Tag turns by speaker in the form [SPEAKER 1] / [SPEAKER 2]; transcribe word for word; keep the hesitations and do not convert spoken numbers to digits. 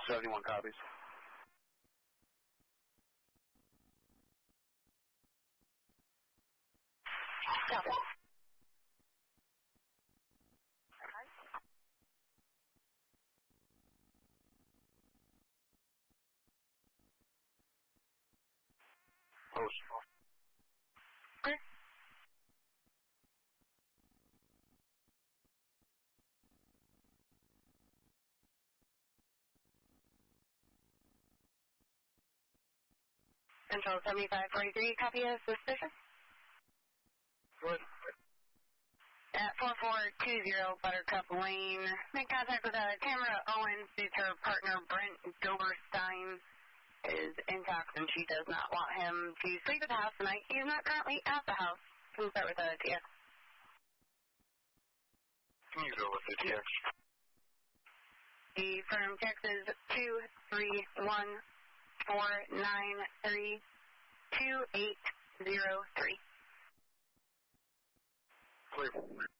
[SPEAKER 1] seventy-one copies.
[SPEAKER 2] Copy.
[SPEAKER 1] Post.
[SPEAKER 2] Okay. Control seventy-five forty-three, copy of suspicion.
[SPEAKER 1] Good.
[SPEAKER 2] At four four two zero Buttercup Lane, make contact with uh, Tamara Owens. She's her partner, Brent Doberstein, is intox and she does not want him to sleep at the house tonight. He is not currently at the house. Can we start with a T X?
[SPEAKER 1] Can you go with the T X?
[SPEAKER 2] The firm T X is two three one four nine three two eight zero three.
[SPEAKER 1] Clear.